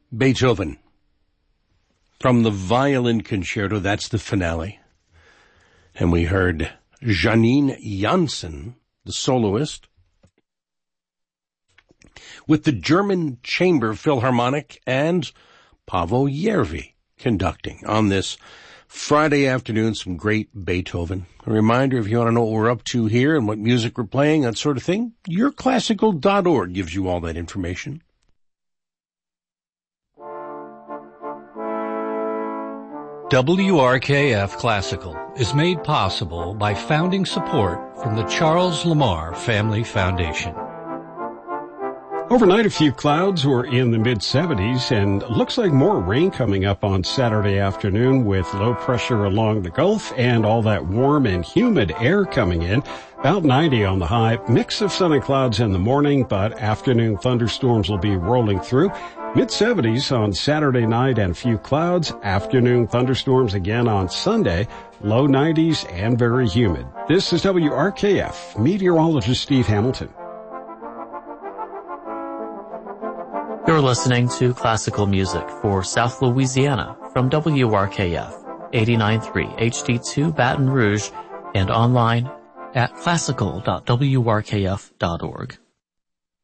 Beethoven. From the Violin Concerto, that's the finale. And we heard Janine Janssen, the soloist, with the German Chamber Philharmonic and Paavo Järvi conducting on this Friday afternoon. Some great Beethoven. A reminder, if you want to know what we're up to here and what music we're playing, that sort of thing, yourclassical.org gives you all that information. WRKF Classical is made possible by founding support from the Charles Lamar Family Foundation. Overnight, a few clouds were in the mid-70s, and looks like more rain coming up on Saturday afternoon with low pressure along the Gulf and all that warm and humid air coming in. About 90 on the high. Mix of sun and clouds in the morning, but afternoon thunderstorms will be rolling through. Mid-70s on Saturday night and a few clouds. Afternoon thunderstorms again on Sunday. Low 90s and very humid. This is WRKF meteorologist Steve Hamilton. You're listening to classical music for South Louisiana from WRKF 89.3 HD2 Baton Rouge and online at classical.wrkf.org.